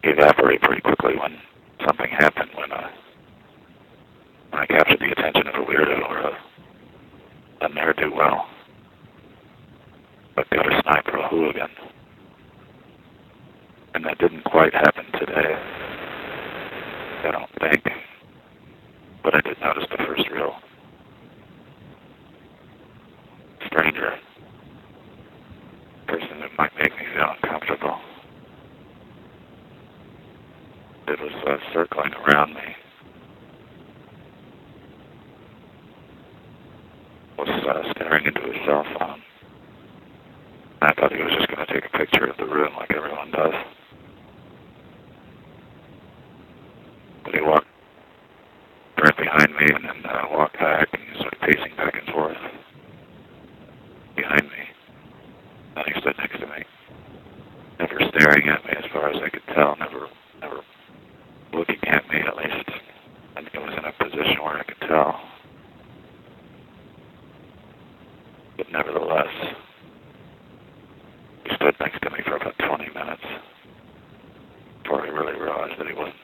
evaporate pretty quickly when something happened, when I captured the attention of a weirdo or a ne'er-do-well, a gutter sniper, a hooligan. And that didn't quite happen today, I don't think. But I did notice the first real stranger, person that might make me feel uncomfortable. It was circling around me. Was staring into his cell phone. I thought he was just going to take a picture of the room like everyone does. But he walked right behind me and then walked back and he started pacing back and forth behind me. Then he stood next to me, never staring at me as far as I could tell, never looking at me at least. I think I was in a position where I could tell. But nevertheless, he stood next to me for about 20 minutes before I really realized that he wasn't